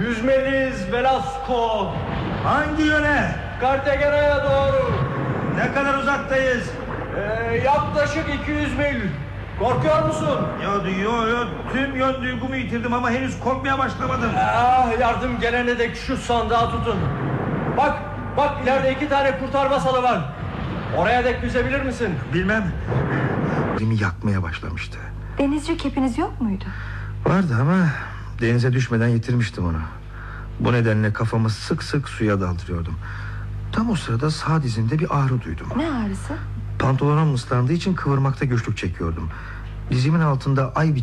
Yüzmeliyiz Velasco. Hangi yöne? Cartagena'ya doğru. Ne kadar uzaktayız? Yaklaşık 200 mil. Korkuyor musun? Yo, tüm yön duygumu yitirdim ama henüz korkmaya başlamadım. Yardım gelene dek şu sandığa tutun. Bak ileride 2 tane kurtarma salı var. Oraya dek yüzebilir misin? Bilmem. Elimi yakmaya başlamıştı. Denizci kepiniz yok muydu? Vardı ama denize düşmeden yitirmiştim onu. Bu nedenle kafamı sık sık suya daldırıyordum. Tam o sırada sağ dizimde bir ağrı duydum. Ne ağrısı? Pantolonum ıslandığı için kıvırmakta güçlük çekiyordum. Dizimin altında ay